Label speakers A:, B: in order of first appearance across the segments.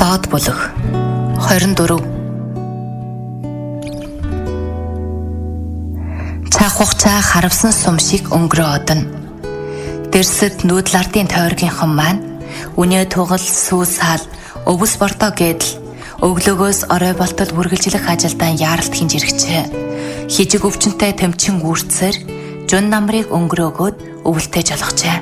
A: Доод бүлэг 24. Цаах хугацаа харавсан сум шиг өнгөрөө одно. Дэрсэд нүүдлардын тойргийнхан маань үнэ тугал сүүсаал өвс бордоо гэдэл өглөөгөөс орой болтол үргэлжлэх ажилдаа яаралт хинж иргэжээ. Хижиг өвчнөтэй тэмчин гүрцээр жун намрыг өнгөрөөгөөд өвөлтэй жолгожээ.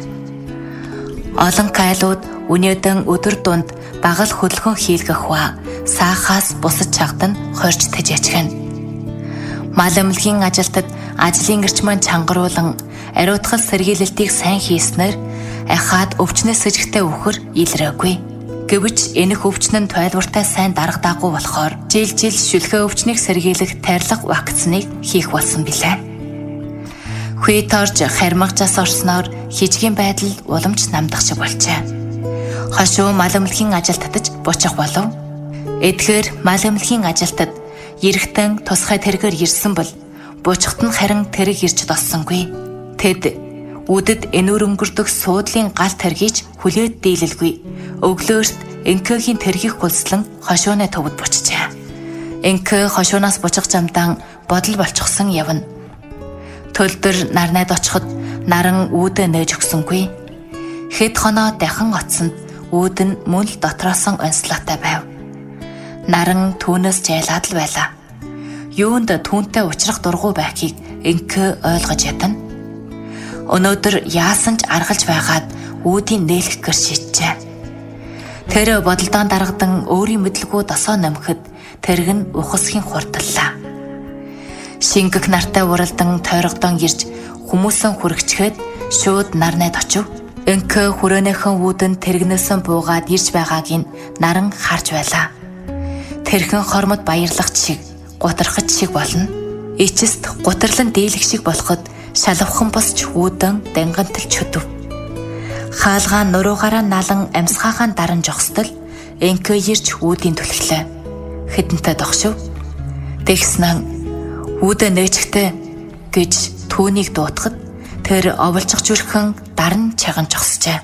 A: Олон кайлууд үнэдэн өдөр дунд багал хөдөлгөн хийлгэх ба саахаас бусад чагдан хорж тэжээчгэн. Мал эмнэлгийн ажилтад ажлын эрчмэн чангаруулан ариутгал сэргийлэлтийг сайн хийснээр ахаад өвчнөөс сэжигтэй үхэр илрээгүй. Гэвч энэх өвчин нь тойлбортой сайн дарга даагүй болохоор жил шүлхээ өвчнийг сэргийлэх тарилга вакциныг хийх болсон билээ. Хүй торж хармагчаас орсноор хижгийн байдал уламж намдах шиг болжээ. Хошуу мал эмнэлгийн ажилд татаж бучих болов. Эдгээр мал эмнэлгийн ажилтад эрэгтэн тусгай тэргээр ирсэн бол буучхад нь харин тэрэг ирж доссонгүй. Тэд үдэд энүүр өнгөрдөг суудлын гал тэргийж хүлээд дийлэлгүй. Өглөөрт энкөгийн тэргийг гулслан хошууны төвд бучжээ. Энкө хошуунаас бучих замдаа бодол болчихсон явна. Төлдөр нарнайд очиход наран үүдэ нээж өгсөнгүй. Хэд хоноо дахин оцсонд үүд нь мөн л дотроосон онцлоотой байв. Наран түүнээс жайлаад л байлаа. Юунд түүнтэй уулзрах дургуй байхыг энкэ ойлгож ядна. Өнөөдөр яасан ч аргалж байгаад үүдийг нээлгэх гэж шийджээ. Тэр бодолдоо даргадан өөрийн мэдлгүй досоо нөмөхөд тэрг нь ухасхийн хурдлаа. Шингэх нартай уралдан тойрогдон ирж хүмүүсэн хүрэгчгээд шууд нарнайд очив. Энкэ хүрээнийхэн үүдэн тэргнээсэн буугаад ирж байгааг нь наран харж байлаа. Тэрхэн хормод баярлах шиг, гутрахч шиг болно. Ичэст гутарлан дийлэх шиг болоход шалавхан босч үүдэн дангантал чөдөв. Хаалгаан нуруугаараа налан амсгаагаан даран жогстол энкэ ирж үүдийн түлхлээ. Хэдэнтэй догшив. Тэгснэн үүдэ нээжхтэй гэж түүнийг дуутахад тэр оволцох зүрхэн даран чаган жогсжээ.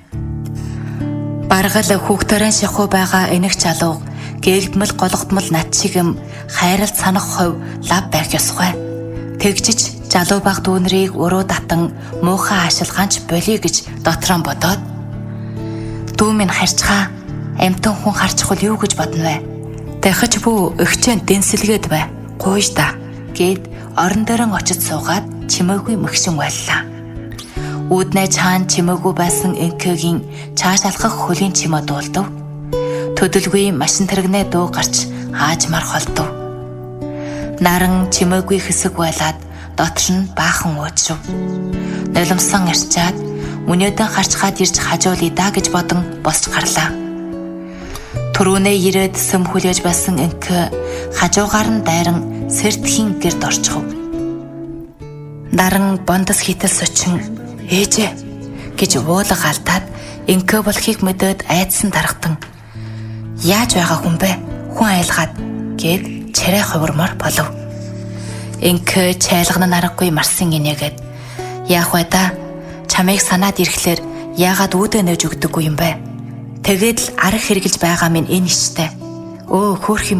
A: Баргал хүүхдэрэн шахуу байгаа энэх залуу гэлдмэл голгодмол над шигэм хайралт санах хов лав байх ёсгүй. Тэгжиж залуу баг дүүнрийг уруу татан муухай ашилгаанч болиё гэж дотроо бодоод дүү минь харчгаа амтан хүн харчихвал юу гэж бодно вэ? Дахиж бүү өгчэн дэнсэлгээд бай. Гуйж да гэд орон дээрэн очиж суугаад чимээгүй мөгшин байлаа. Үүднээ чаан чимээгүй байсан энкэгийн чааш алхах хөлийн чимээ дуулдав. Төдөлгүй машин тэрэгнээ дуу гарч аажмар холдов. Наран чимээгүй хэсэг байлаад дотор нь баахан ууджив. Нулимсан арчаад үнэдэн харчгаад ирж хажуулъя да гэж бодон босч гарлаа. Төрүүнээ ирээд сэм хүлээж байсан энкэ хажуугаар нь дайран сэртхийн гэрд орчихв. Наран бондос хитэл сочин ээжээ гэж уулга алдаад энкэ болохыг мэдээд айдсан дарагтан яаж байгаа хүн бэ? Хүн айлгаад гэд чарай хувирмаар болов. Энкэ чайлгана нарахгүй марсан инегээд яах вэ да? Чамайг санаад ирэхлээр яагаад үүдэ нээж өгдөггүй юм бэ? Тэгээд л арга хэрглэж байгаа минь энэ иштэй. Өө хөөх юм